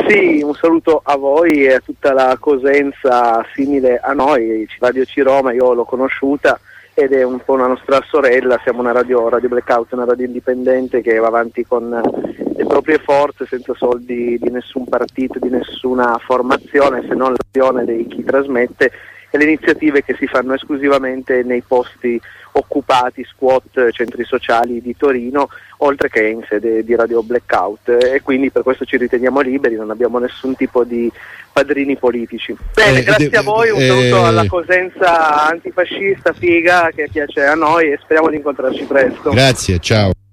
Sì, un saluto a voi e a tutta la Cosenza simile a noi, Radio C-Roma, io l'ho conosciuta ed è un po' una nostra sorella, siamo una Radio Blackout, una radio indipendente che va avanti con le proprie forze, senza soldi di nessun partito, di nessuna formazione, se non l'azione di chi trasmette e le iniziative che si fanno esclusivamente nei posti occupati, squat, centri sociali di Torino, oltre che in sede di Radio Blackout, e quindi per questo ci riteniamo liberi, non abbiamo nessun tipo di padrini politici. Bene, grazie a voi, un saluto alla Cosenza antifascista, figa, che piace a noi e speriamo di incontrarci presto. Grazie, ciao.